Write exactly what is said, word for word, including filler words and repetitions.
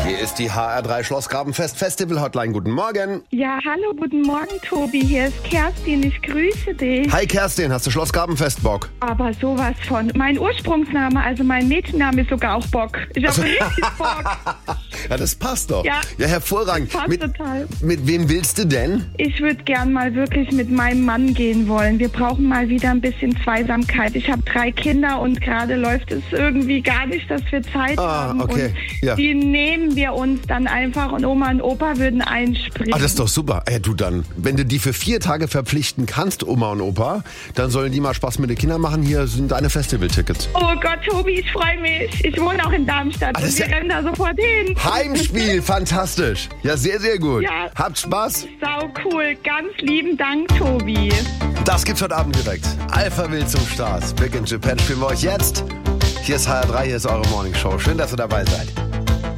Hier ist die H R drei Schlossgrabenfest Festival Hotline. Guten Morgen. Ja, hallo, guten Morgen, Tobi. Hier ist Kerstin. Ich grüße dich. Hi Kerstin, hast du Schlossgrabenfest Bock? Aber sowas von. Mein Ursprungsname, also mein Mädchenname ist sogar auch Bock. Ich habe richtig Bock. Ja, das passt doch. Ja, ja hervorragend. passt mit, total. Mit wem willst du denn? Ich würde gern mal wirklich mit meinem Mann gehen wollen. Wir brauchen mal wieder ein bisschen Zweisamkeit. Ich habe drei Kinder und gerade läuft es irgendwie gar nicht, dass wir Zeit Ah, haben. okay. Und Ja. die nehmen wir uns dann einfach und Oma und Opa würden einspringen. Ah, das ist doch super. Ja, du dann, wenn du die für vier Tage verpflichten kannst, Oma und Opa, dann sollen die mal Spaß mit den Kindern machen. Hier sind deine Festivaltickets. Oh Gott, Tobi, ich freue mich. Ich wohne auch in Darmstadt Ah, das und wir ist ja- rennen da sofort hin. Heimspiel, fantastisch. Ja, sehr, sehr gut. Ja. Habt Spaß. Sau cool. Ganz lieben Dank, Tobi. Das gibt's heute Abend direkt. Alpha Wild zum Start. Big in Japan spielen wir euch jetzt. Hier ist H R drei, hier ist eure Morning Show. Schön, dass ihr dabei seid.